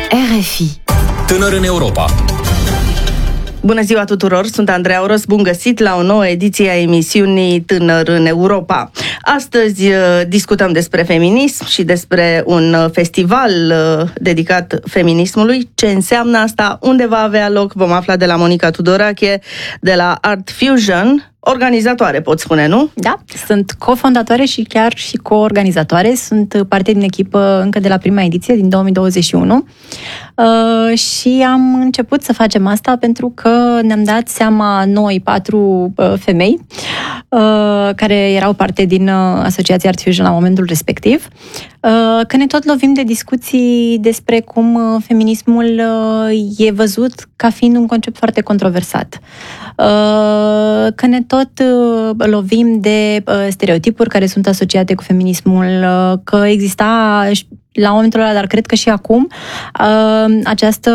RFI. Tânăr în Europa. Bună ziua tuturor, sunt Andreea Oros, bun găsit la o nouă ediție a emisiunii Tânăr în Europa. Astăzi discutăm despre feminism și despre un festival dedicat feminismului. Ce înseamnă asta, unde va avea loc, vom afla de la Monica Tudorache, de la Art Fusion, organizatoare, pot spune, nu? Da, sunt cofondatoare și chiar și coorganizatoare. Sunt parte din echipă încă de la prima ediție, din 2021. Și am început să facem asta pentru că ne-am dat seama noi, 4 femei, care erau parte din Asociația Art Fusion la momentul respectiv, că ne tot lovim de discuții despre cum feminismul e văzut ca fiind un concept foarte controversat. Că ne tot lovim de stereotipuri care sunt asociate cu feminismul, că exista la momentul ăla, dar cred că și acum, această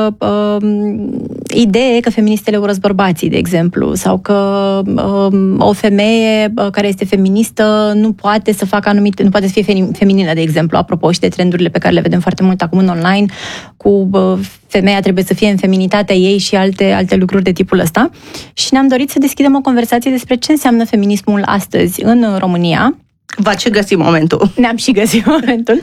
idee că feministele urăsc bărbații, de exemplu, sau că o femeie care este feministă nu poate să facă anumite, nu poate să fie feminină, de exemplu, apropo și de trendurile pe care le vedem foarte mult acum în online, cu femeia trebuie să fie în feminitatea ei și alte lucruri de tipul ăsta. Și ne-am dorit să deschidem o conversație despre ce înseamnă feminismul astăzi în România. Va ce găsim momentul. Ne-am și găsit momentul.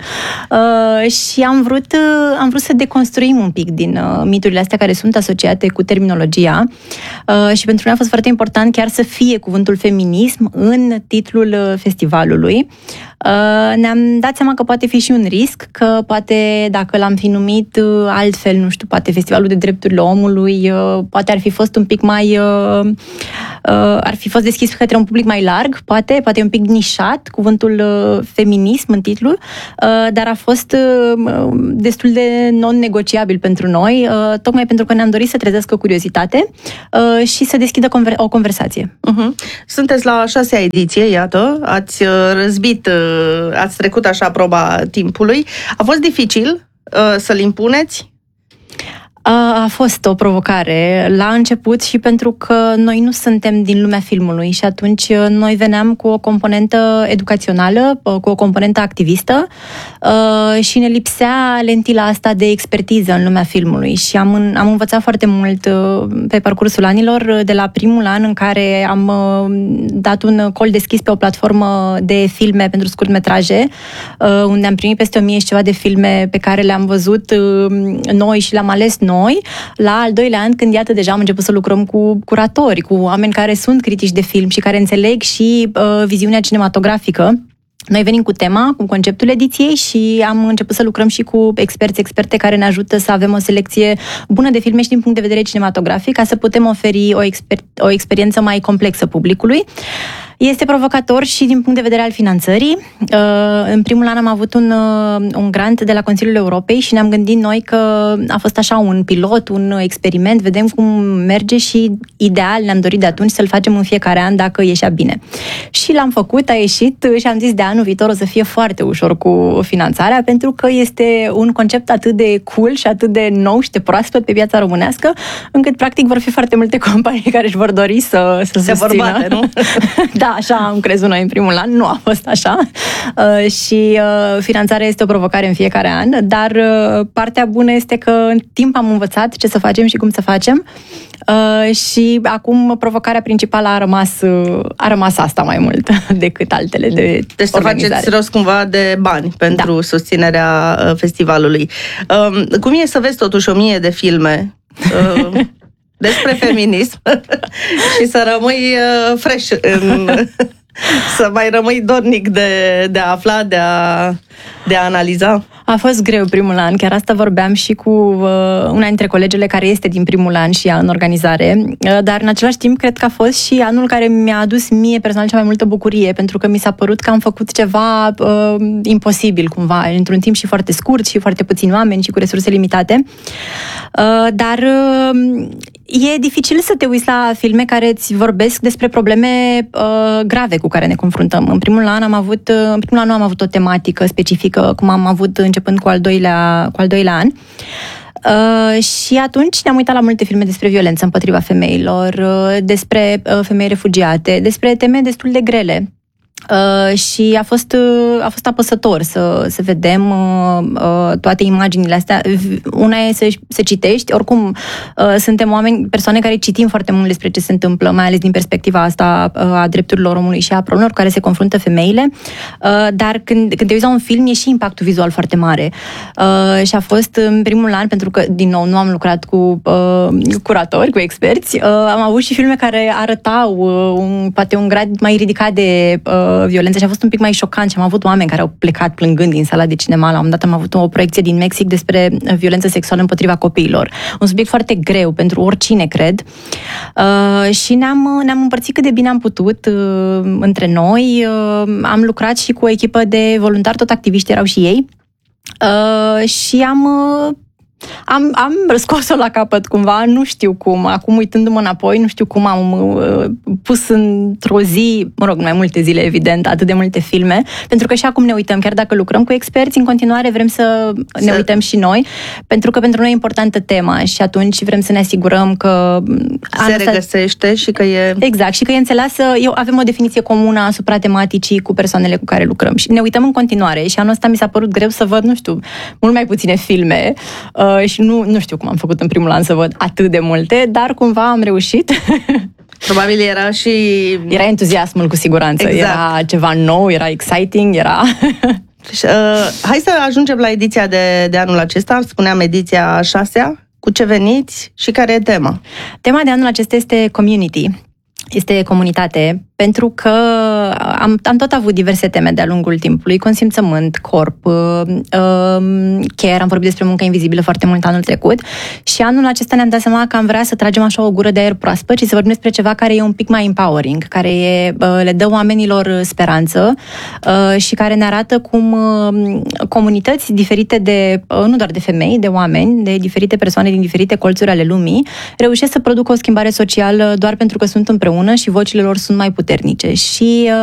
Și am vrut să deconstruim un pic din miturile astea care sunt asociate cu terminologia. Și pentru mine a fost foarte important chiar să fie cuvântul feminism în titlul festivalului. Ne-am dat seama că poate fi și un risc, că poate dacă l-am fi numit altfel, nu știu, poate Festivalul de Drepturile Omului, poate ar fi fost un pic mai... ar fi fost deschis către un public mai larg, poate un pic nișat, cuvântul feminism în titlu, dar a fost destul de non-negociabil pentru noi, tocmai pentru că ne-am dorit să trezească curiozitate și să deschidă o conversație. Sunteți la a 6-a ediție, iată, ați răzbit, ați trecut așa proba timpului. A fost dificil să-l impuneți? A fost o provocare la început și pentru că noi nu suntem din lumea filmului și atunci noi veneam cu o componentă educațională, cu o componentă activistă și ne lipsea lentila asta de expertiză în lumea filmului și am învățat foarte mult pe parcursul anilor, de la primul an în care am dat un call deschis pe o platformă de filme pentru scurtmetraje, unde am primit peste 1000 și ceva de filme pe care le-am văzut noi și le-am ales noi, la al doilea an, când iată deja am început să lucrăm cu curatori, cu oameni care sunt critici de film și care înțeleg și viziunea cinematografică. Noi venim cu tema, cu conceptul ediției și am început să lucrăm și cu experte care ne ajută să avem o selecție bună de filme și din punct de vedere cinematografic, ca să putem oferi o experiență mai complexă publicului. Este provocator și din punct de vedere al finanțării. În primul an am avut un grant de la Consiliul Europei și ne-am gândit noi că a fost așa un pilot, un experiment, vedem cum merge și ideal ne-am dorit de atunci să-l facem în fiecare an dacă ieșea bine. Și l-am făcut, a ieșit și am zis de anul viitor o să fie foarte ușor cu finanțarea, pentru că este un concept atât de cool și atât de nou și de proaspăt pe piața românească, încât practic vor fi foarte multe companii care își vor dori să se vorbate, nu? Da, așa am crezut noi în primul an, nu a fost așa și finanțarea este o provocare în fiecare an, dar partea bună este că în timp am învățat ce să facem și cum să facem și acum provocarea principală a rămas asta mai mult decât altele de deci să organizare. faceți rost cumva de bani pentru susținerea festivalului. Cum e să vezi totuși 1000 de filme despre feminism și să rămâi fresh, să mai rămâi dornic de a afla, de a analiza? A fost greu primul an, chiar asta vorbeam și cu una dintre colegele care este din primul an și ea în organizare, dar în același timp cred că a fost și anul care mi-a adus mie personal cea mai multă bucurie, pentru că mi s-a părut că am făcut ceva imposibil cumva, într-un timp și foarte scurt și foarte puțini oameni și cu resurse limitate, dar e dificil să te uiți la filme care îți vorbesc despre probleme grave cu care ne confruntăm. În primul an nu am avut o tematică specifică, cum am avut începând cu al doilea an. Și atunci ne-am uitat la multe filme despre violență împotriva femeilor, despre femei refugiate, despre teme destul de grele. Și a fost apăsător să vedem toate imaginile astea. Una e să citești, oricum suntem persoane care citim foarte mult despre ce se întâmplă, mai ales din perspectiva asta a drepturilor omului și a problemelor cu care se confruntă femeile, dar când te uiți la un film e și impactul vizual foarte mare. Și a fost în primul an, pentru că, din nou, nu am lucrat cu curatori, cu experți, am avut și filme care arătau poate un grad mai ridicat de violență și a fost un pic mai șocant și am avut oameni care au plecat plângând din sala de cinema. La un moment dat am avut o proiecție din Mexic despre violență sexuală împotriva copiilor. Un subiect foarte greu pentru oricine, cred. Și ne-am împărțit cât de bine am putut între noi. Am lucrat și cu o echipă de voluntari, tot activiști erau și ei. Și am scos-o la capăt cumva, nu știu cum, acum uitându-mă înapoi, nu știu cum am pus într-o zi, mai multe zile evident, atât de multe filme, pentru că și acum ne uităm, chiar dacă lucrăm cu experți, în continuare vrem să ne uităm și noi, pentru că pentru noi e importantă tema și atunci vrem să ne asigurăm că se regăsește și că e... Exact, și că e înțeleasă, avem o definiție comună asupra tematicii cu persoanele cu care lucrăm și ne uităm în continuare și anul ăsta mi s-a părut greu să văd, nu știu, mult mai puține filme și nu știu cum am făcut în primul an să văd atât de multe, dar cumva am reușit. Probabil era entuziasmul, cu siguranță. Exact. Era ceva nou, era exciting, era... Hai să ajungem la ediția de anul acesta, spuneam ediția 6-a. Cu ce veniți și care e tema? Tema de anul acesta este community. Este comunitate, pentru că am tot avut diverse teme de-a lungul timpului, consimțământ, corp, care, am vorbit despre munca invizibilă foarte mult anul trecut și anul acesta ne-am dat seama că am vrea să tragem așa o gură de aer proaspăt și să vorbim despre ceva care e un pic mai empowering, care le dă oamenilor speranță și care ne arată cum comunități diferite nu doar de femei, de oameni, de diferite persoane din diferite colțuri ale lumii, reușesc să producă o schimbare socială doar pentru că sunt împreună și vocile lor sunt mai puternice. Și